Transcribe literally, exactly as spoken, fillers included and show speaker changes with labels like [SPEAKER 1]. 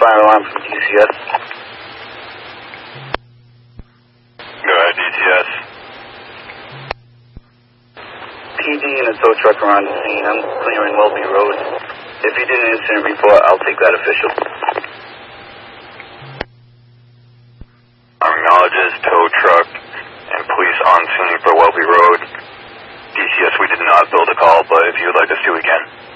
[SPEAKER 1] fire alarm from D C S.
[SPEAKER 2] Go ahead, D C S.
[SPEAKER 1] P D and a tow truck are on the scene. I'm clearing Welby Road. If you did an incident report, I'll take that official.
[SPEAKER 2] Acknowledges tow truck and police on scene for Welby Road. D C S, we did not build a call, but if you would like us to, we can.